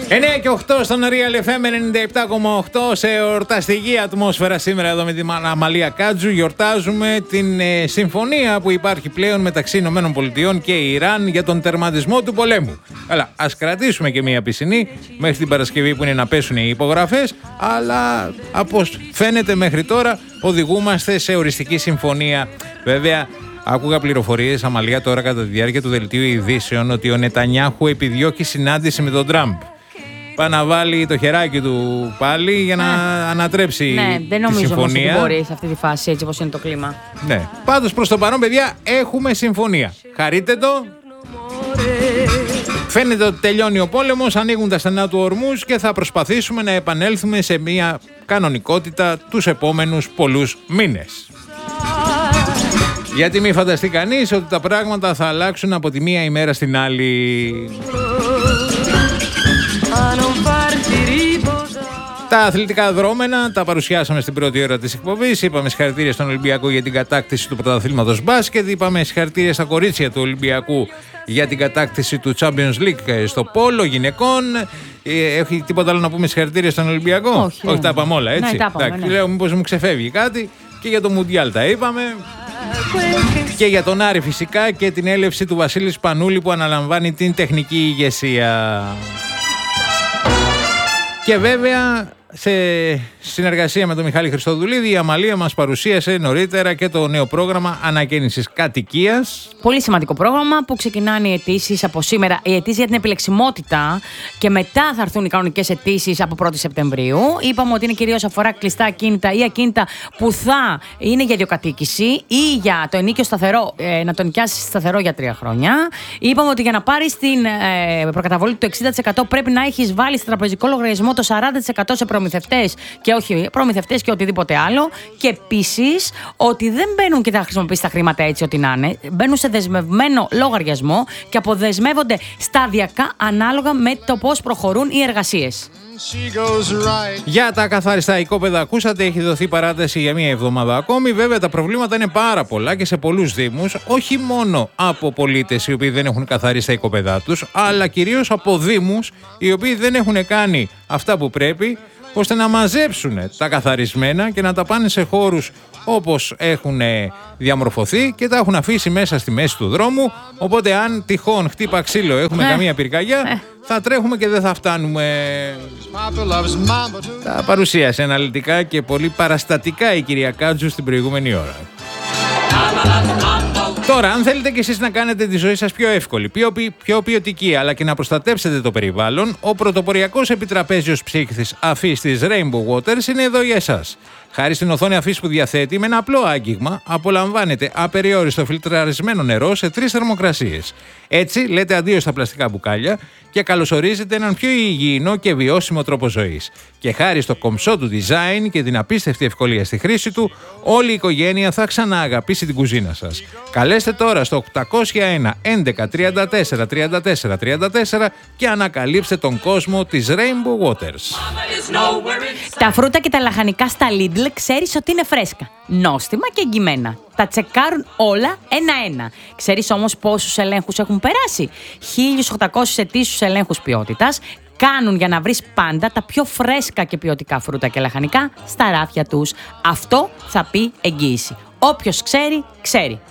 9 και 8 στον Real FM 97,8 σε εορταστική ατμόσφαιρα σήμερα εδώ με την Αμαλία Κάτζου. Γιορτάζουμε την συμφωνία που υπάρχει πλέον μεταξύ Ηνωμένων Πολιτειών και Ιράν για τον τερματισμό του πολέμου. Αλλά ας κρατήσουμε και μία πισινή μέχρι την Παρασκευή που είναι να πέσουν οι υπογραφές. Αλλά από φαίνεται μέχρι τώρα οδηγούμαστε σε οριστική συμφωνία. Βέβαια, άκουγα πληροφορίες, Αμαλία, τώρα κατά τη διάρκεια του δελτίου ειδήσεων ότι ο Νετανιάχου επιδιώκει συνάντηση με τον Τραμπ. Πάει να βάλει το χεράκι του πάλι για να ανατρέψει τη συμφωνία. Ναι, δεν νομίζω όμως ότι μπορεί σε αυτή τη φάση, έτσι όπως είναι το κλίμα. Ναι. Πάντως προς το παρόν, παιδιά, έχουμε συμφωνία. Χαρείτε το. Φαίνεται ότι τελειώνει ο πόλεμος, ανοίγουν τα στενά του Ορμούζ και θα προσπαθήσουμε να επανέλθουμε σε μια κανονικότητα τους επόμενους πολλούς μήνες. Γιατί μην φανταστεί κανείς ότι τα πράγματα θα αλλάξουν από τη μία ημέρα στην άλλη. Τα αθλητικά δρόμενα τα παρουσιάσαμε στην πρώτη ώρα της εκπομπής. Είπαμε συγχαρητήρια στον Ολυμπιακό για την κατάκτηση του πρωταθλήματος μπάσκετ. Είπαμε συγχαρητήρια στα κορίτσια του Ολυμπιακού για την κατάκτηση του Champions League στο πόλο γυναικών. Έχει τίποτα άλλο να πούμε συγχαρητήρια στον Ολυμπιακό? Όχι, τα είπαμε όλα, έτσι. Ναι, τα είπαμε, ναι. Λέω μήπως μου ξεφεύγει κάτι. Και για το Μουντιάλ τα είπαμε. Και για τον Άρη φυσικά και την έλευση του Βασίλη Σπανούλη που αναλαμβάνει την τεχνική ηγεσία. Και βέβαια, σε συνεργασία με τον Μιχάλη Χριστοδουλίδη, η Αμαλία μας παρουσίασε νωρίτερα και το νέο πρόγραμμα ανακαίνησης κατοικίας. Πολύ σημαντικό πρόγραμμα που ξεκινάνε οι αιτήσεις από σήμερα. Οι αιτήσεις για την επιλεξιμότητα και μετά θα έρθουν οι κανονικές αιτήσεις από 1η Σεπτεμβρίου. Είπαμε ότι είναι κυρίως αφορά κλειστά ακίνητα ή ακίνητα που θα είναι για ιδιοκατοίκηση ή για το ενίκιο σταθερό, να το νοικιάσεις σταθερό για 3 χρόνια. Είπαμε ότι για να πάρεις την προκαταβολή του 60% πρέπει να έχεις βάλει στο τραπεζικό λογαριασμό το 40% σε προμηθευτές και όχι προμηθευτές και οτιδήποτε άλλο. Και επίσης ότι δεν μπαίνουν και θα χρησιμοποιήσεις τα χρήματα έτσι ό,τι να είναι. Μπαίνουν σε δεσμευμένο λογαριασμό και αποδεσμεύονται σταδιακά ανάλογα με το πώς προχωρούν οι εργασίες. Για τα καθαριστά οικόπεδα, ακούσατε, έχει δοθεί παράταση για 1 εβδομάδα ακόμη. Βέβαια, τα προβλήματα είναι πάρα πολλά και σε πολλούς δήμους, όχι μόνο από πολίτες οι οποίοι δεν έχουν καθαρίσει τα οικόπεδά τους, αλλά κυρίως από δήμους οι οποίοι δεν έχουν κάνει αυτά που πρέπει ώστε να μαζέψουν τα καθαρισμένα και να τα πάνε σε χώρους όπως έχουν διαμορφωθεί και τα έχουν αφήσει μέσα στη μέση του δρόμου. Οπότε αν τυχόν χτύπα ξύλο έχουμε καμία πυρκαγιά, θα τρέχουμε και δεν θα φτάνουμε. Τα παρουσίασε αναλυτικά και πολύ παραστατικά η κυρία Κάτζου στην προηγούμενη ώρα. Τώρα, αν θέλετε κι εσείς να κάνετε τη ζωή σας πιο εύκολη, πιο ποιοτική, αλλά και να προστατέψετε το περιβάλλον, ο πρωτοποριακός επιτραπέζιος ψύχτης αφής της Rainbow Waters είναι εδώ για εσάς. Χάρη στην οθόνη αφής που διαθέτει, με ένα απλό άγγιγμα απολαμβάνετε απεριόριστο φιλτραρισμένο νερό σε 3 θερμοκρασίες. Έτσι, λέτε αντίο στα πλαστικά μπουκάλια και καλωσορίζετε έναν πιο υγιεινό και βιώσιμο τρόπο ζωής. Και χάρη στο κομψό του design και την απίστευτη ευκολία στη χρήση του, όλη η οικογένεια θα ξανααγαπήσει την κουζίνα σας. Καλέστε τώρα στο 801 11 34 34 34 και ανακαλύψτε τον κόσμο της Rainbow Waters. Τα φρούτα και τα λαχανικά στα Lidl ξέρεις ότι είναι φρέσκα, νόστιμα και εγγυημένα. Τα τσεκάρουν όλα ένα-ένα. Ξέρεις όμως πόσους ελέγχους έχουν περάσει? 1.800 ετήσιους ελέγχους ποιότητας κάνουν για να βρεις πάντα τα πιο φρέσκα και ποιοτικά φρούτα και λαχανικά στα ράφια τους. Αυτό θα πει εγγύηση. Όποιος ξέρει, ξέρει.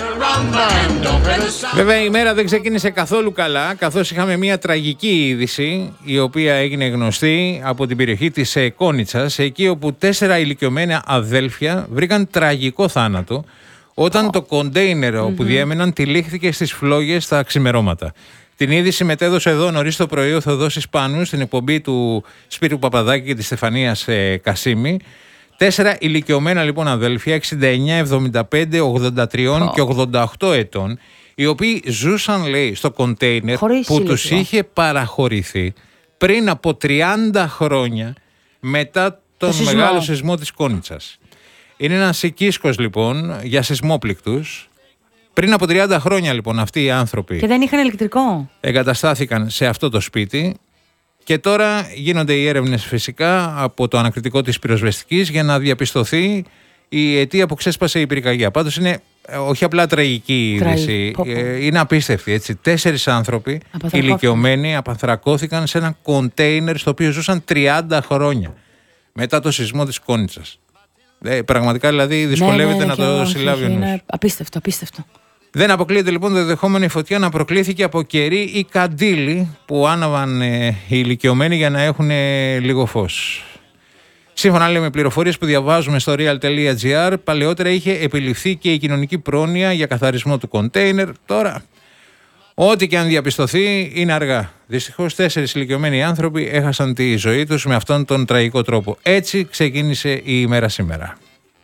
Βέβαια η μέρα δεν ξεκίνησε καθόλου καλά, καθώς είχαμε μια τραγική είδηση η οποία έγινε γνωστή από την περιοχή της Κόνιτσας, εκεί όπου 4 ηλικιωμένα αδέλφια βρήκαν τραγικό θάνατο όταν το κοντέινερ όπου διέμεναν τυλίχθηκε στις φλόγες στα ξημερώματα. Την είδηση μετέδωσε εδώ νωρίς το πρωί ο Θεοδόσης Πάνου στην εκπομπή του Σπύρου Παπαδάκη και της Στεφανίας Κασίμη. 4 ηλικιωμένα λοιπόν αδέλφια, 69, 75, 83 και 88 ετών, οι οποίοι ζούσαν, λέει, στο κοντέινερ που τους είχε παραχωρηθεί πριν από 30 χρόνια μετά τον μεγάλο σεισμό της Κόνιτσας. Είναι ένας οικίσκος λοιπόν για σεισμόπληκτους. Πριν από 30 χρόνια λοιπόν αυτοί οι άνθρωποι και δεν είχαν ηλεκτρικό, εγκαταστάθηκαν σε αυτό το σπίτι. Και τώρα γίνονται οι έρευνες φυσικά από το ανακριτικό της πυροσβεστικής για να διαπιστωθεί η αιτία που ξέσπασε η πυρκαγιά. Πάντως είναι όχι απλά τραγική είδηση, είναι απίστευτη. Έτσι. 4 άνθρωποι ηλικιωμένοι απανθρακώθηκαν σε ένα κοντέινερ στο οποίο ζούσαν 30 χρόνια μετά το σεισμό της Κόνιτσας. Πραγματικά δηλαδή δυσκολεύεται να το συλλάβει ο νους. Είναι απίστευτο. Δεν αποκλείεται λοιπόν το δεδεχόμενο η φωτιά να προκλήθηκε από κερί ή καντήλι που άναβαν οι ηλικιωμένοι για να έχουν λίγο φως. Σύμφωνα με πληροφορίες που διαβάζουμε στο real.gr, παλαιότερα είχε επιληφθεί και η κοινωνική πρόνοια για καθαρισμό του κοντέινερ. Τώρα, ό,τι και αν διαπιστωθεί, είναι αργά. Δυστυχώς 4 ηλικιωμένοι άνθρωποι έχασαν τη ζωή τους με αυτόν τον τραγικό τρόπο. Έτσι ξεκίνησε η ημέρα σήμερα.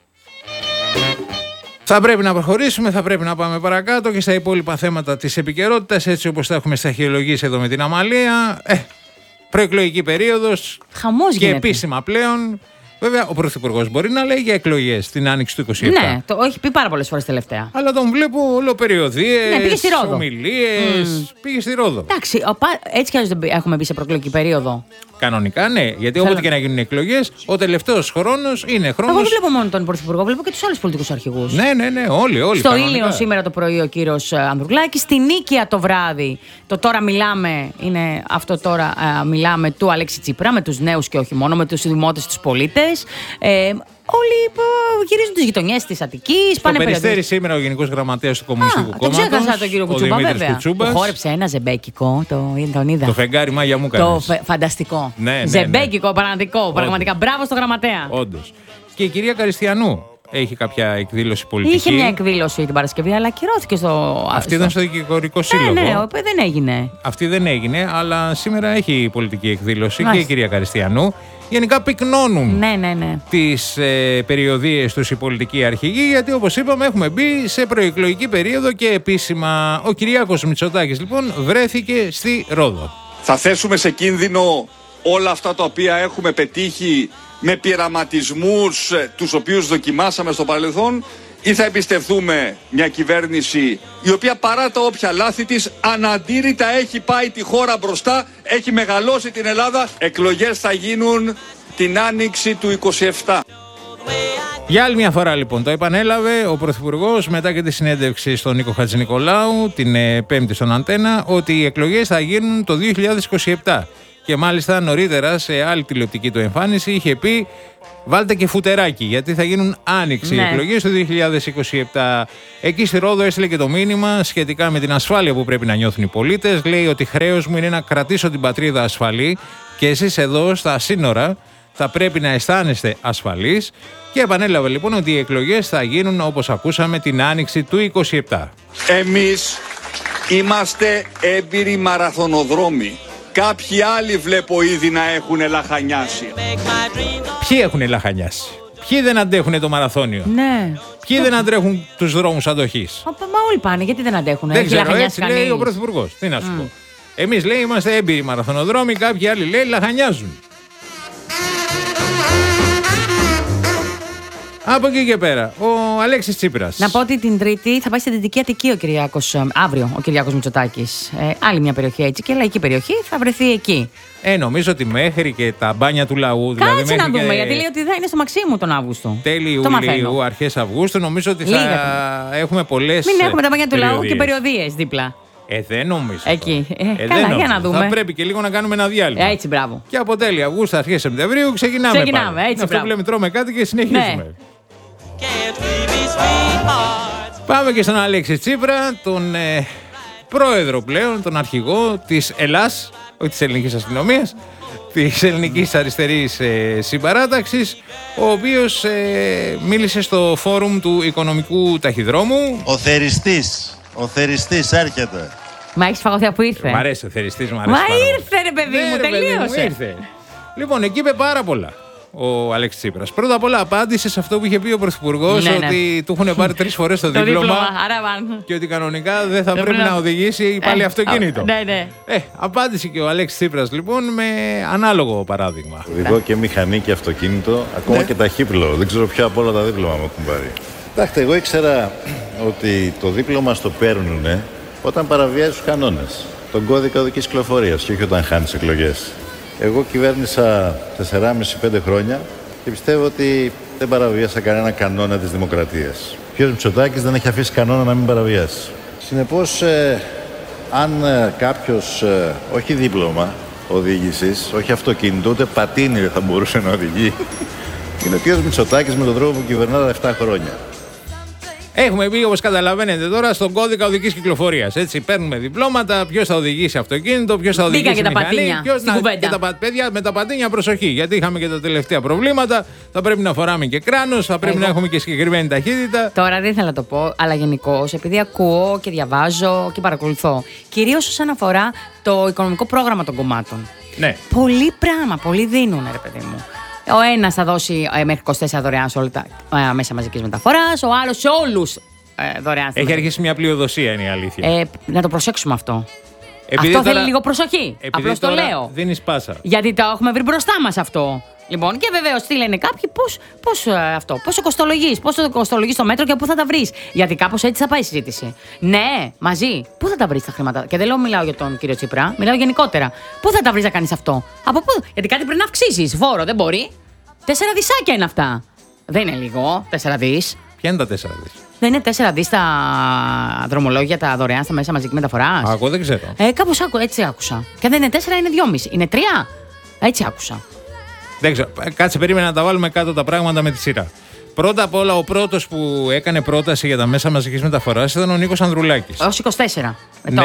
Θα πρέπει να προχωρήσουμε, θα πρέπει να πάμε παρακάτω και στα υπόλοιπα θέματα της επικαιρότητας, έτσι όπως τα έχουμε σταχυολογήσει εδώ με την Αμαλία. Προεκλογική περίοδος και γίνεται. Επίσημα πλέον. Βέβαια, ο Πρωθυπουργός μπορεί να λέει για εκλογές την άνοιξη του 27. Ναι, το έχει πει πάρα πολλές φορές τελευταία. Αλλά τον βλέπω ολοπεριοδίες, πήγε στη Ρόδο. ομιλίες. Πήγε στη Ρόδο. Εντάξει, έτσι κι αλλιώς δεν έχουμε μπει σε προεκλογική περίοδο. Κανονικά ναι, γιατί όποτε και να γίνουν εκλογές, ο τελευταίος χρόνος είναι χρόνος. Εγώ δεν βλέπω μόνο τον Πρωθυπουργό, βλέπω και τους άλλους πολιτικούς αρχηγούς. Ναι, όλοι. Στο Ήλιο σήμερα το πρωί ο κύριος Ανδρουλάκης, στη Νίκαια το βράδυ. Το τώρα μιλάμε, είναι αυτό τώρα μιλάμε του Αλέξη Τσίπρα, με τους νέους και όχι μόνο, με τους δημότες, τους πολίτες. Όλοι γυρίζουν τις γειτονιές της Αττικής. Στο Περιστέρι σήμερα ο Γενικός Γραμματέας του Κομμουνιστικού Κόμματος. Το ξέχασα τον κύριο Κουτσούμπα, βέβαια. Που χόρεψε ένα ζεμπέκικο, τον είδα. Το φεγγάρι Μάγια μου κάνεις. Φανταστικό. Ναι. Ζεμπέκικο, πραγματικά. Μπράβο στο γραμματέα. Όντως. Και η κυρία Καριστιανού έχει κάποια εκδήλωση πολιτική. Είχε μια εκδήλωση την Παρασκευή, αλλά ακυρώθηκε στο. Αυτή ήταν στο Δικηγορικό Σύλλογο. Ναι, δεν έγινε. Αυτή δεν έγινε, αλλά σήμερα έχει πολιτική εκδήλωση και η κυρία Καριστιανού. Γενικά πυκνώνουν τις περιοδίες τους οι πολιτικοί αρχηγοί, γιατί όπως είπαμε έχουμε μπει σε προεκλογική περίοδο και επίσημα. Ο Κυριάκος Μητσοτάκης λοιπόν βρέθηκε στη Ρόδο. Θα θέσουμε σε κίνδυνο όλα αυτά τα οποία έχουμε πετύχει με πειραματισμούς τους οποίους δοκιμάσαμε στο παρελθόν, ή θα εμπιστευτούμε μια κυβέρνηση η οποία παρά τα όποια λάθη της αναντήρητα έχει πάει τη χώρα μπροστά, έχει μεγαλώσει την Ελλάδα. Εκλογές θα γίνουν την άνοιξη του 27. Για άλλη μια φορά λοιπόν το επανέλαβε ο Πρωθυπουργός μετά και τη συνέντευξη στον Νίκο Χατζηνικολάου την Πέμπτη στον Αντένα, ότι οι εκλογές θα γίνουν το 2027. Και μάλιστα νωρίτερα σε άλλη τηλεοπτική του εμφάνιση είχε πει: βάλτε και φουτεράκι, γιατί θα γίνουν άνοιξη οι εκλογές το 2027. Εκεί στη Ρόδο έστειλε και το μήνυμα σχετικά με την ασφάλεια που πρέπει να νιώθουν οι πολίτες. Λέει ότι χρέος μου είναι να κρατήσω την πατρίδα ασφαλή και εσείς εδώ στα σύνορα θα πρέπει να αισθάνεστε ασφαλείς. Και επανέλαβε λοιπόν ότι οι εκλογές θα γίνουν, όπως ακούσαμε, την άνοιξη του 27. Εμείς είμαστε έμπειροι μαραθωνοδρόμοι. Κάποιοι άλλοι βλέπω ήδη να έχουν λαχανιάσει. Ποιοι έχουν λαχανιάσει? Ποιοι δεν αντέχουν το μαραθώνιο? Ναι. Ποιοι δεν αντρέχουν τους δρόμους αντοχής? Μα όλοι πάνε, γιατί δεν αντέχουν? Δεν ξέρω, έτσι λέει ο Πρωθυπουργός. Τι να σου πω. Εμείς λέει είμαστε έμπειροι μαραθωνοδρόμοι, κάποιοι άλλοι λέει λαχανιάζουν. Από εκεί και πέρα, ο Αλέξης Τσίπρας. Να πω ότι την Τρίτη θα πάει στη Δυτική Αττική ο Κυριάκος, αύριο ο Κυριάκος Μητσοτάκης. Άλλη μια περιοχή έτσι και λαϊκή περιοχή, θα βρεθεί εκεί. Νομίζω ότι μέχρι και τα μπάνια του λαού. Κάτσε δηλαδή να δούμε, και... γιατί λέει ότι θα είναι στο Μαξίμου τον Αύγουστο. Τέλη Ιουλίου, αρχές Αυγούστου, νομίζω ότι θα έχουμε πολλές. Μην έχουμε τα μπάνια του λαού και περιοδίες δίπλα. Δεν νομίζω. Εκεί. Καλά, για να δούμε. Θα πρέπει και λίγο να κάνουμε ένα διάλειμμα. Έτσι, μπράβο. Και από τέλη Αυγούστου, αρχές Σεπτεμβρίου ξεκινάμε. Έτσι, αυτό που λέμε, τρώμε κάτι και συνεχίζουμε. Ναι. Πάμε και στον Αλέξη Τσίπρα, τον πρόεδρο πλέον, τον αρχηγό της Ελλάς, όχι της ελληνικής αστυνομίας, της ελληνικής αριστερής συμπαράταξης, ο οποίος μίλησε στο φόρουμ του οικονομικού ταχυδρόμου. Ο θεριστής έρχεται. Μα έχεις φαγωθεί που ήρθε. Μ' αρέσει ο θεριστής, μ' αρέσει. Μα ήρθε ρε παιδί μου, τελείωσε. Ήρθε. Λοιπόν, εκεί είπε πάρα πολλά ο Αλέξης Τσίπρας. Πρώτα απ' όλα απάντησε σε αυτό που είχε πει ο Πρωθυπουργός, ότι του έχουν πάρει 3 φορές το δίπλωμα και ότι κανονικά δεν θα πρέπει να οδηγήσει πάλι αυτοκίνητο. Ναι. Απάντησε και ο Αλέξης Τσίπρας λοιπόν με ανάλογο παράδειγμα. Οδηγώ και μηχανή και αυτοκίνητο, ακόμα και ταχύπλο. Δεν ξέρω ποια από όλα τα δίπλωμα μου έχουν πάρει. Κοιτάξτε, εγώ ήξερα ότι το δίπλωμα στο παίρνουν όταν παραβιάζει τους κανόνες. Τον κώδικα οδικής κυκλοφορίας και όχι όταν χάνεις εκλογές. Εγώ κυβέρνησα 4,5-5 χρόνια και πιστεύω ότι Δεν παραβίασα κανένα κανόνα της δημοκρατίας. Ο κ. Μητσοτάκης δεν έχει αφήσει κανόνα να μην παραβιάσει. Συνεπώς, αν κάποιος, όχι δίπλωμα οδήγησης, όχι αυτοκίνητο, ούτε πατίνι δεν θα μπορούσε να οδηγεί, είναι ο κ. Μητσοτάκης με τον τρόπο που κυβερνά τα 7 χρόνια. Έχουμε μπει, όπως καταλαβαίνετε τώρα, στον κώδικα οδικής κυκλοφορίας. Έτσι, παίρνουμε διπλώματα, ποιος θα οδηγήσει αυτοκίνητο, ποιος θα οδηγήσει μηχανή. Και τα παιδιά με τα πατίνια, προσοχή. Γιατί είχαμε και τα τελευταία προβλήματα. Θα πρέπει να φοράμε και κράνος, θα πρέπει να έχουμε και συγκεκριμένη ταχύτητα. Τώρα δεν ήθελα να το πω, αλλά γενικώς, επειδή ακούω και διαβάζω και παρακολουθώ, κυρίως όσον αφορά το οικονομικό πρόγραμμα των κομμάτων. Ναι. Πολύ πράγμα, πολύ δίνουν, ρε παιδί μου. Ο ένας θα δώσει μέχρι 24 δωρεάν σε όλα τα μέσα μαζικής μεταφοράς, ο άλλος σε όλους δωρεάν. Έχει αρχίσει μια πλειοδοσία, είναι η αλήθεια. Να το προσέξουμε αυτό. Επειδή αυτό τώρα, θέλει λίγο προσοχή. Απλώς το λέω. Δίνεις πάσα. Γιατί το έχουμε βρει μπροστά μας αυτό. Λοιπόν, και βεβαίως τι λένε κάποιοι, πώς το κοστολογείς, πώς το κοστολογείς το μέτρο και πού θα τα βρεις. Γιατί κάπως έτσι θα πάει η συζήτηση. Ναι, μαζί. Πού θα τα βρεις τα χρήματα. Και δεν μιλάω για τον κύριο Τσίπρα, μιλάω γενικότερα. Πού θα τα βρεις να κάνεις αυτό. Από πού. Γιατί κάτι πρέπει να αυξήσεις. Φόρο, δεν μπορεί. 4 δισάκια είναι αυτά. Δεν είναι λίγο, 4 δις. Ποια είναι τα 4 δις. Δεν είναι 4 δις τα δρομολόγια, τα δωρεάν στα μέσα μαζικής μεταφοράς. Εγώ δεν ξέρω. Κάπως έτσι άκουσα. Και αν δεν είναι 4, είναι 2,5. Είναι 3. Έτσι άκουσα. Δεν ξέρω. Κάτσε, περίμενα να τα βάλουμε κάτω τα πράγματα με τη σειρά. Πρώτα απ' όλα, ο πρώτος που έκανε πρόταση για τα μέσα μαζικής μεταφοράς ήταν ο Νίκος Ανδρουλάκης. Ως 24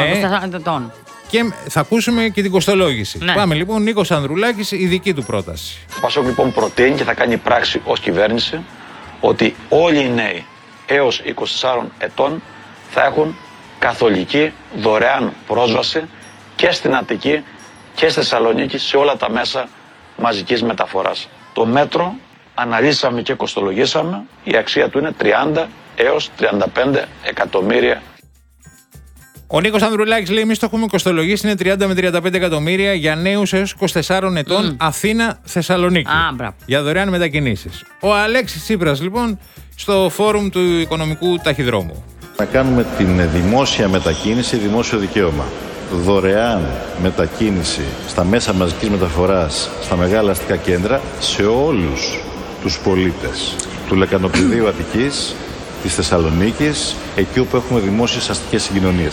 ετών. Και θα ακούσουμε και την κοστολόγηση. Ναι. Πάμε λοιπόν, Νίκος Ανδρουλάκης, η δική του πρόταση. Ο Πασόκ λοιπόν προτείνει και θα κάνει πράξη ως κυβέρνηση ότι όλοι οι νέοι έως 24 ετών θα έχουν καθολική δωρεάν πρόσβαση και στην Αττική και στη Θεσσαλονίκη σε όλα τα μέσα μαζικής μεταφοράς. Το μέτρο αναλύσαμε και κοστολογήσαμε, η αξία του είναι 30 έως 35 εκατομμύρια. Ο Νίκος Ανδρουλάκης λέει: εμείς το έχουμε κοστολογήσει, είναι 30 με 35 εκατομμύρια για νέους έως 24 ετών Αθήνα-Θεσσαλονίκη. Για δωρεάν μετακινήσεις. Ο Αλέξης Τσίπρας λοιπόν στο φόρουμ του οικονομικού ταχυδρόμου. Να κάνουμε την δημόσια μετακίνηση δημόσιο δικαίωμα. Δωρεάν μετακίνηση στα μέσα μαζικής μεταφοράς, στα μεγάλα αστικά κέντρα, σε όλους τους πολίτες του Λεκανοπηδίου Αττικής, της Θεσσαλονίκης, εκεί όπου έχουμε δημόσιες αστικές συγκοινωνίες.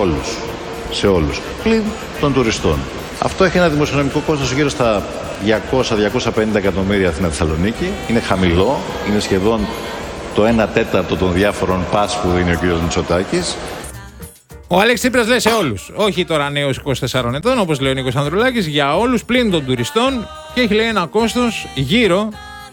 Σε όλους. Πλην των τουριστών. Αυτό έχει ένα δημοσιονομικό κόστος γύρω στα 200-250 εκατομμύρια Αθήνα-Θεσσαλονίκη. Είναι χαμηλό, είναι σχεδόν το 1/4 των διάφορων πας που δίνει ο κ. Μητσοτάκης. Ο Αλέξης Τσίπρας λέει σε όλους. Όχι τώρα νέους 24 ετών, όπως λέει ο Νίκος Ανδρουλάκης, για όλους πλην των τουριστών και έχει λέει ένα κόστος γύρω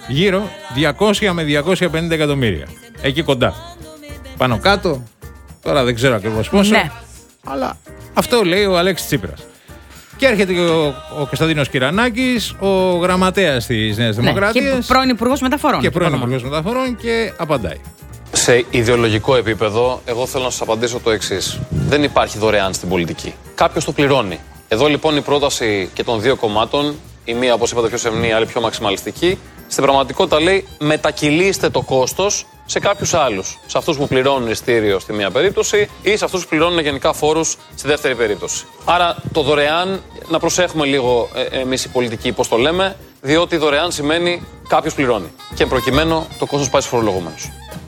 200 με 250 εκατομμύρια. Εκεί κοντά. Πάνω κάτω, τώρα δεν ξέρω ακριβώς πόσο. Ναι. Αλλά αυτό λέει ο Αλέξης Τσίπρας. Και έρχεται και ο Κωνσταντίνος Κυρανάκης, ο γραμματέας της Νέας Δημοκρατίας. Και πρώην Υπουργός Μεταφορών. Και πρώην Υπουργός Μεταφορών και απαντάει. Σε ιδεολογικό επίπεδο, εγώ θέλω να σας απαντήσω το εξής. Δεν υπάρχει δωρεάν στην πολιτική. Κάποιος το πληρώνει. Εδώ λοιπόν η πρόταση και των δύο κομμάτων, η μία όπως είπατε πιο σεμνή, η άλλη πιο μαξιμαλιστική, στην πραγματικότητα λέει μετακυλήστε το κόστος σε κάποιους άλλους. Σε αυτούς που πληρώνουν ειστήριο στη μία περίπτωση ή σε αυτούς που πληρώνουν γενικά φόρους στη δεύτερη περίπτωση. Άρα το δωρεάν, να προσέχουμε λίγο εμείς οι πολιτικοί πώς το λέμε, διότι δωρεάν σημαίνει κάποιος πληρώνει. Και προκειμένου το κόστος πάει στους φορολογούμενους.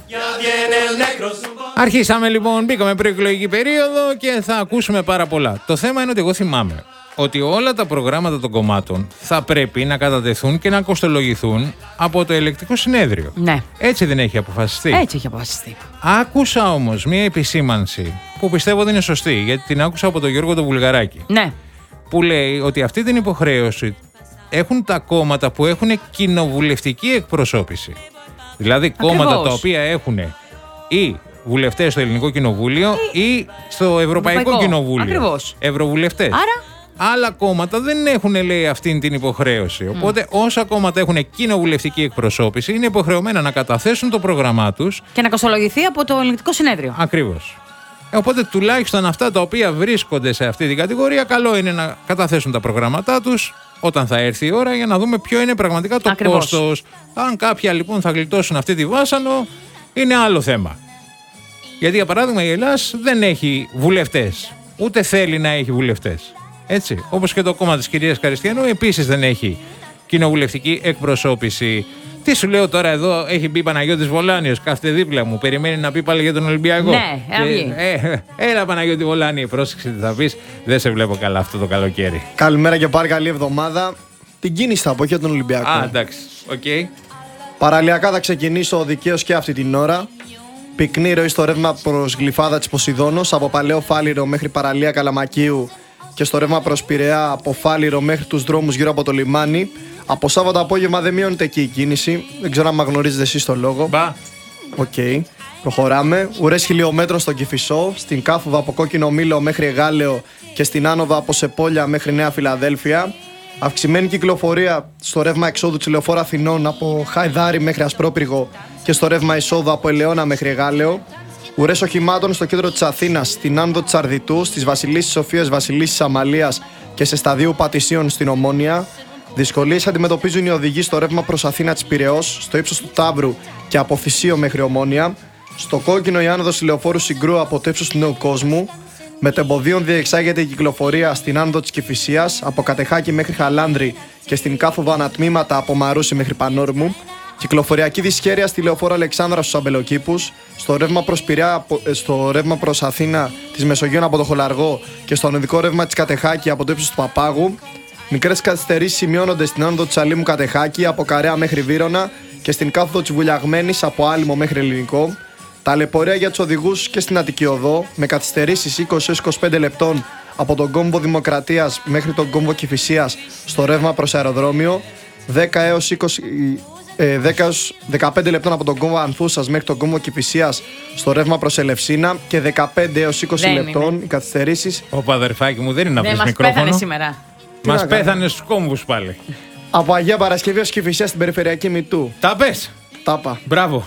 Αρχίσαμε λοιπόν, μπήκαμε προεκλογική περίοδο και θα ακούσουμε πάρα πολλά. Το θέμα είναι ότι εγώ θυμάμαι ότι όλα τα προγράμματα των κομμάτων θα πρέπει να κατατεθούν και να κοστολογηθούν από το ελεκτικό συνέδριο. Ναι. Έτσι δεν έχει αποφασιστεί. Έτσι έχει αποφασιστεί. Άκουσα όμως μία επισήμανση που πιστεύω ότι είναι σωστή, γιατί την άκουσα από τον Γιώργο τον Βουλγαράκη. Ναι. Που λέει ότι αυτή την υποχρέωση έχουν τα κόμματα που έχουν κοινοβουλευτική εκπροσώπηση. Δηλαδή κόμματα τα οποία έχουν ή βουλευτές στο Ελληνικό Κοινοβούλιο ή στο Ευρωπαϊκό Κοινοβούλιο. Ακριβώς. Ευρωβουλευτές. Άρα. Άλλα κόμματα δεν έχουν, λέει, αυτήν την υποχρέωση. Οπότε, όσα κόμματα έχουν κοινοβουλευτική εκπροσώπηση, είναι υποχρεωμένα να καταθέσουν το πρόγραμμά τους. Και να κοστολογηθεί από το Ελεκτικό Συνέδριο. Ακριβώς. Οπότε, τουλάχιστον αυτά τα οποία βρίσκονται σε αυτή την κατηγορία, καλό είναι να καταθέσουν τα προγράμματά τους όταν θα έρθει η ώρα για να δούμε ποιο είναι πραγματικά το κόστος. Αν κάποια λοιπόν θα γλιτώσουν αυτή τη βάσανο, είναι άλλο θέμα. Γιατί, για παράδειγμα, η Ελλάς δεν έχει βουλευτές. Ούτε θέλει να έχει βουλευτές. Έτσι, όπως και το κόμμα της κυρίας Καριστιανού επίσης δεν έχει κοινοβουλευτική εκπροσώπηση. Τι σου λέω τώρα εδώ, έχει μπει Παναγιώτης Βολάνιος, κάθεται δίπλα μου, περιμένει να πει πάλι για τον Ολυμπιακό. Ναι, έλα Παναγιώτη Βολάνη, πρόσεξε τι θα πεις, δεν σε βλέπω καλά αυτό το καλοκαίρι. Καλημέρα και πάλι, καλή εβδομάδα. Την κίνηση θα πω για τον Ολυμπιακό. Α, εντάξει, οκ. Παραλιακά θα ξεκινήσω δικαίως και αυτή την ώρα. Πυκνή ροή στο ρεύμα προς Γλυφάδα της Ποσειδώνος, από Παλαιό Φάληρο μέχρι παραλία Καλαμακίου και στο ρεύμα προς Πειραιά από Φάληρο μέχρι τους δρόμους γύρω από το λιμάνι. Από Σάββατο απόγευμα δεν μειώνεται εκεί η κίνηση. Δεν ξέρω αν γνωρίζετε εσείς το λόγο. Μπα. Οκ. Προχωράμε. Ουρές χιλιόμετρων στον Κηφισό, στην Κάφοβα από Κόκκινο Μήλο μέχρι Εγάλεο και στην Άνοβα από Σεπόλια μέχρι Νέα Φιλαδέλφια. Αυξημένη κυκλοφορία στο ρεύμα εξόδου της Λεωφόρου Αθηνών από Χαϊδάρι μέχρι Ασπρόπυργο και στο ρεύμα εισόδου από Ελαιώνα μέχρι Εγάλεο. Ουρές οχημάτων στο κέντρο της Αθήνας, στην Άνδο της Αρδιτού, στις Βασιλίσσης Σοφίας, Βασιλίσσης Αμαλίας και σε σταδίου Πατησίων στην Ομόνια. Δυσκολίες αντιμετωπίζουν οι οδηγοί στο ρεύμα προς Αθήνα της Πειραιώς, στο ύψος του Ταύρου και από Θησίο μέχρι Ομόνια. Στο κόκκινο η άνοδος Λεωφόρου Συγκρού από το ύψος του Νέου Κόσμου. Μετεμποδίων διεξάγεται η κυκλοφορία στην άνοδο της Κηφισίας από Κατεχάκη μέχρι Χαλάνδρη και στην Κάφοβα ανατμήματα από Μαρούσι μέχρι Πανόρμου. Κυκλοφοριακή δυσχέρεια στη Λεωφόρο Αλεξάνδρα στους Αμπελοκήπους. Στο ρεύμα προς Πειραιά, στο ρεύμα προς Αθήνα της Μεσογείων από το Χολαργό και στο οδικό ρεύμα της Κατεχάκη από το ύψος του Παπάγου. Μικρές καθυστερήσεις σημειώνονται στην άνοδο της Αλήμου Κατεχάκη από Καρέα μέχρι Βύρωνα και στην κάθοδο της Βουλιαγμένης από Άλυμο μέχρι Ελληνικό. Ταλαιπωρία για τους οδηγούς και στην Αττική Οδό με καθυστερήσεις 20-25 λεπτών από τον κόμβο Δημοκρατίας μέχρι τον κόμβο Κηφισίας στο ρεύμα προς αεροδρόμιο, 10-15 λεπτών από τον κόμβο Ανθούσας μέχρι τον κόμβο Κηφισίας στο ρεύμα προς Ελευσίνα και 15-20 λεπτών οι καθυστερήσεις. Ωπα αδερφάκι μου, δεν είναι να βρεις μας μικρόφωνο. πέθανε σήμερα. Μας πέθανε στους κόμβους πάλι. Από Αγία Παρασκευή ως Κηφισία στην περιφερειακή Μητού. Τα πες. Τάπα. Μπράβο.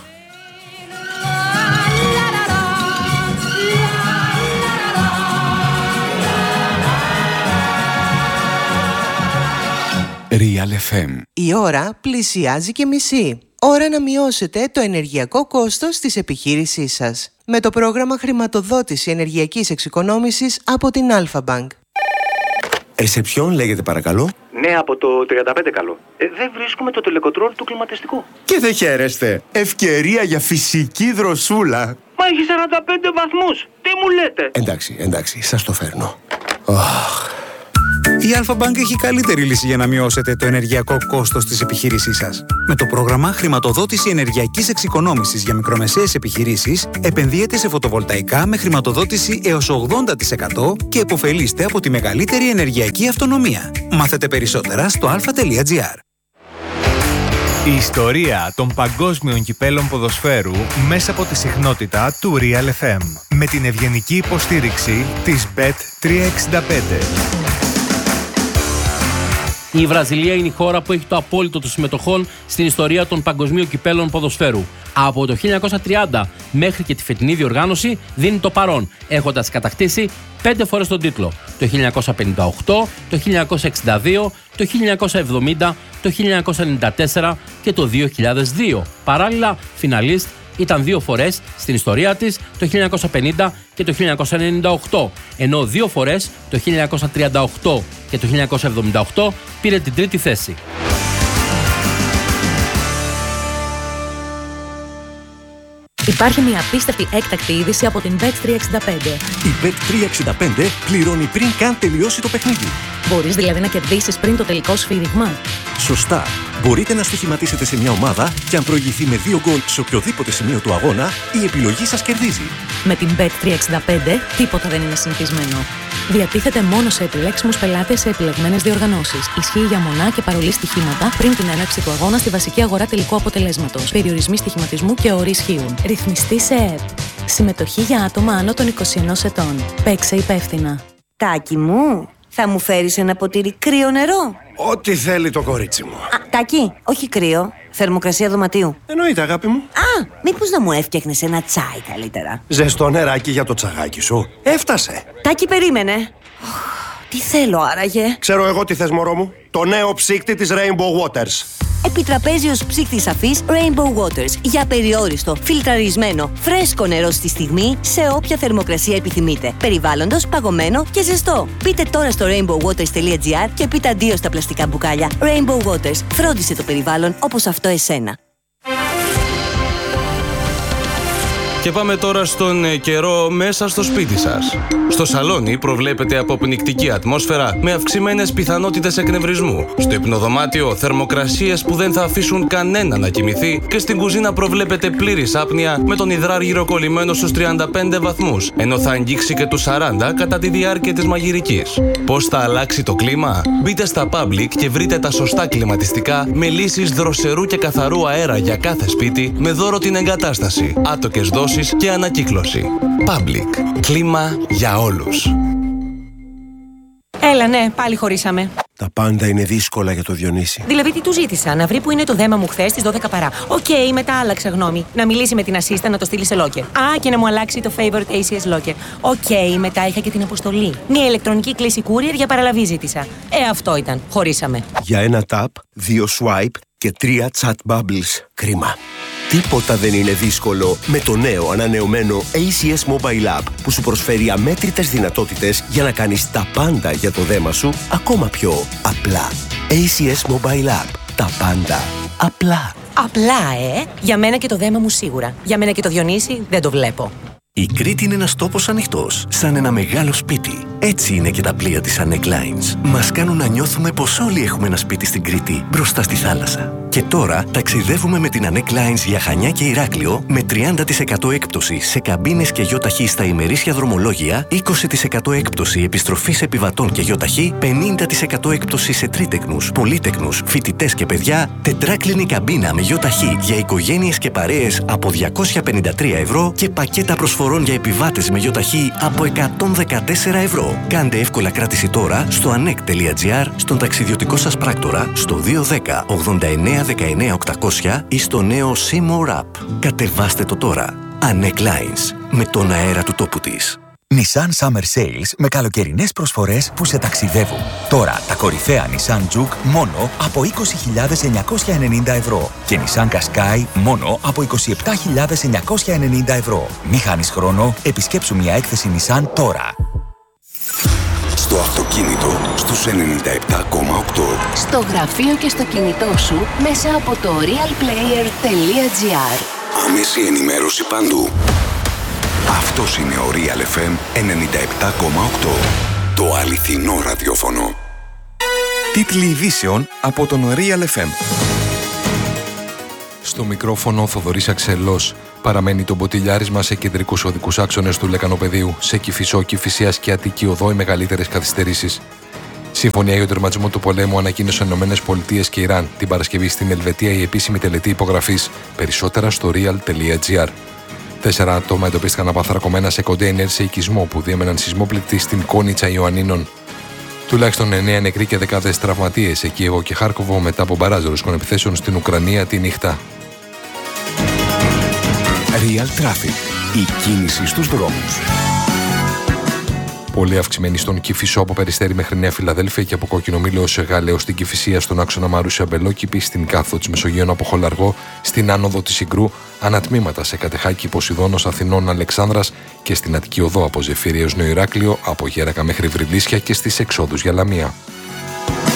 Real FM. Η ώρα πλησιάζει και μισή. Ώρα να μειώσετε το ενεργειακό κόστος της επιχείρησής σας. Με το πρόγραμμα χρηματοδότηση ενεργειακής εξοικονόμησης από την Alpha Bank. Σε ποιον λέγεται παρακαλώ? Ναι, από το 35 καλό. Δεν βρίσκουμε το τελεκοτρόλ του κλιματιστικού. Και δεν χαίρεστε. Ευκαιρία για φυσική δροσούλα. Μα έχει 45 βαθμούς. Τι μου λέτε? Εντάξει, σας το φέρνω. Η Alpha Bank έχει καλύτερη λύση για να μειώσετε το ενεργειακό κόστος της επιχείρησής σας. Με το πρόγραμμα χρηματοδότηση ενεργειακής εξοικονόμησης για μικρομεσαίες επιχειρήσεις, επενδύετε σε φωτοβολταϊκά με χρηματοδότηση έως 80% και επωφελείστε από τη μεγαλύτερη ενεργειακή αυτονομία. Μάθετε περισσότερα στο alpha.gr. Η ιστορία των παγκόσμιων κυπέλων ποδοσφαίρου μέσα από τη συχνότητα του Real FM. Με την ευγενική υποστήριξη της Bet365. Η Βραζιλία είναι η χώρα που έχει το απόλυτο των συμμετοχών στην ιστορία των παγκοσμίων κυπέλων ποδοσφαίρου. Από το 1930 μέχρι και τη φετινή διοργάνωση δίνει το παρόν, έχοντας κατακτήσει 5 φορές τον τίτλο. Το 1958, το 1962, το 1970, το 1994 και το 2002. Παράλληλα, φιναλίστ ήταν 2 φορές στην ιστορία της, το 1950 και το 1998, ενώ 2 φορές, το 1938 και το 1978, πήρε την 3η θέση. Υπάρχει μια απίστευτη έκτακτη είδηση από την Bet365. Η Bet365 πληρώνει πριν καν τελειώσει το παιχνίδι. Μπορείς δηλαδή να κερδίσεις πριν το τελικό σφύριγμα. Σωστά. Μπορείτε να στοιχηματίσετε σε μια ομάδα και αν προηγηθεί με 2 γκολ σε οποιοδήποτε σημείο του αγώνα, η επιλογή σας κερδίζει. Με την Bet365 τίποτα δεν είναι συνηθισμένο. Διατίθεται μόνο σε επιλέξιμους πελάτες σε επιλεγμένες διοργανώσεις. Ισχύει για μονά και παρολί στοιχήματα πριν την έναρξη του αγώνα στη βασική αγορά τελικού αποτελέσματος. Περιορισμοί στοιχηματισμού και όροι ισχύουν. Ρυθμιστή σε ΕΕΠ. Συμμετοχή για άτομα άνω των 21 ετών. Παίξε υπεύθυνα. Τάκη μου, θα μου φέρεις ένα ποτήρι κρύο νερό? Ό,τι θέλει το κορίτσι μου. Τάκη, όχι κρύο. Θερμοκρασία δωματίου. Εννοείται, αγάπη μου. Μήπως να μου έφτιαχνες ένα τσάι καλύτερα? Ζεστό νεράκι για το τσαγάκι σου. Έφτασε. Τάκη, περίμενε. Τι θέλω άραγε? Ξέρω εγώ τι θες, μωρό μου. Το νέο ψύκτη της Rainbow Waters. Επιτραπέζιος ψύκτης σαφής Rainbow Waters. Για περιόριστο, φιλτραρισμένο, φρέσκο νερό στη στιγμή, σε όποια θερμοκρασία επιθυμείτε. Περιβάλλοντος, παγωμένο και ζεστό. Μπείτε τώρα στο rainbowwaters.gr και πείτε αντίο στα πλαστικά μπουκάλια. Rainbow Waters. Φρόντισε το περιβάλλον όπως αυτό εσένα. Και πάμε τώρα στον καιρό μέσα στο σπίτι σας. Στο σαλόνι προβλέπεται αποπνικτική ατμόσφαιρα με αυξημένες πιθανότητες εκνευρισμού. Στο υπνοδωμάτιο θερμοκρασίες που δεν θα αφήσουν κανένα να κοιμηθεί και στην κουζίνα προβλέπεται πλήρης άπνοια με τον υδράργυρο κολλημένο στους 35 βαθμούς, ενώ θα αγγίξει και τους 40 κατά τη διάρκεια της μαγειρικής. Πώς θα αλλάξει το κλίμα? Μπείτε στα Public και βρείτε τα σωστά κλιματιστικά με λύσεις δροσερού και καθαρού αέρα για κάθε σπίτι με δώρο την εγκατάσταση, άτοκες δόσεις και ανακύκλωση. Public. Κλίμα για όλους. Έλα, ναι, πάλι χωρίσαμε. Τα πάντα είναι δύσκολα για το Διονύση. Δηλαδή, τι του ζήτησα, να βρει που είναι το δέμα μου χθες στις 12 παρά. Οκ, μετά άλλαξα γνώμη. Να μιλήσει με την assistant να το στείλει σε locker. Α, και να μου αλλάξει το favorite ACS locker. Οκ, μετά είχα και την αποστολή. Μια ηλεκτρονική κλήση courier για παραλαβή ζήτησα. Αυτό ήταν. Χωρίσαμε. Για ένα tap, 2 swipe και 3 chat bubbles. Κρίμα. Τίποτα δεν είναι δύσκολο με το νέο ανανεωμένο ACS Mobile App που σου προσφέρει αμέτρητες δυνατότητες για να κάνεις τα πάντα για το δέμα σου ακόμα πιο απλά. ACS Mobile App. Τα πάντα απλά. Απλά, Για μένα και το δέμα μου σίγουρα. Για μένα και το Διονύση δεν το βλέπω. Η Κρήτη είναι ένας τόπος ανοιχτός, σαν ένα μεγάλο σπίτι. Έτσι είναι και τα πλοία της Anek Lines. Μας κάνουν να νιώθουμε πως όλοι έχουμε ένα σπίτι στην Κρήτη, μπροστά στη θάλασσα. Και τώρα ταξιδεύουμε με την Anek Lines για Χανιά και Ηράκλειο με 30% έκπτωση σε καμπίνες και γιοταχή στα ημερήσια δρομολόγια, 20% έκπτωση επιστροφής επιβατών και γιοταχή, 50% έκπτωση σε τρίτεκνους, πολύτεκνους, φοιτητές και παιδιά, τετράκλινη καμπίνα με γιοταχή για οικογένειες και παρέες από 253 ευρώ και πακέτα προσφορών για επιβάτες με γιοταχή από 114 ευρώ. Κάντε εύκολα κράτηση τώρα στο anek.gr, στον ταξιδιωτικό σας πράκτορα, στο 210 89 19 800 ή στο νέο Seymour App. Κατεβάστε το τώρα. Anek Lines. Με τον αέρα του τόπου της. Nissan Summer Sales με καλοκαιρινές προσφορές που σε ταξιδεύουν. Τώρα τα κορυφαία Nissan Juke μόνο από 20.990 ευρώ και Nissan Qashqai μόνο από 27.990 ευρώ. Μη χάνεις χρόνο, επισκέψου μια έκθεση Nissan τώρα. Στο αυτοκίνητο στους 97,8. Στο γραφείο και στο κινητό σου μέσα από το realplayer.gr. Άμεση ενημέρωση παντού. Αυτός είναι ο Real FM 97,8. Το αληθινό ραδιόφωνο. Τίτλοι ειδήσεων από τον Real FM. Στο μικρόφωνο ο Θοδωρής Αξελός. Παραμένει το μποτιλιάρισμα σε κεντρικούς οδικούς άξονες του Λεκανοπεδίου. Σε Κηφισό, Κηφισίας και Αττική Οδό οι μεγαλύτερες καθυστερήσεις. Συμφωνία για τον τερματισμό του πολέμου ανακοίνωσαν ΗΠΑ και Ιράν. Την Παρασκευή στην Ελβετία η επίσημη τελετή υπογραφής. Περισσότερα στο real.gr. 4 άτομα εντοπίστηκαν απαθρακωμένα σε κοντέινερ σε οικισμό που διέμεναν σεισμόπληκτη στην Κόνιτσα Ιωαννίνων. Τουλάχιστον 9 νεκροί και δεκάδες τραυματίες σε Κίεβο και Χάρκοβο μετά από μπαράζ ρωσικών επιθέσεων στην Ουκρανία τη νύχτα. Real Traffic. Η κίνηση στους δρόμους. Πολύ αυξημένη στον Κηφισό από Περιστέρι μέχρι Νέα Φιλαδέλφια και από Κόκκινο Μήλο ως Γάλεο στην Κηφισία, στον άξονα Μαρούσια Μπελόκηπη, στην Κάθο της Μεσογείων από Χολαργό, στην άνοδο της Συγκρού, ανατμήματα σε Κατεχάκη Ποσειδώνος Αθηνών Αλεξάνδρας και στην Αττική Οδό από Ζεφύρι έως Νέο Ηράκλειο, από Γέρακα μέχρι Βρυλίσια και στις εξόδους για Λαμία.